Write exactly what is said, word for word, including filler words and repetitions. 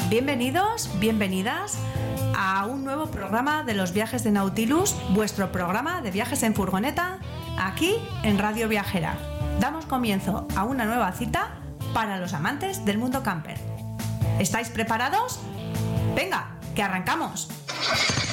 Bienvenidos, bienvenidas a un nuevo programa de los viajes de Nautilus, vuestro programa de viajes en furgoneta, aquí en Radio Viajera. Damos comienzo a una nueva cita para los amantes del mundo camper. ¿Estáis preparados? ¡Venga, que arrancamos!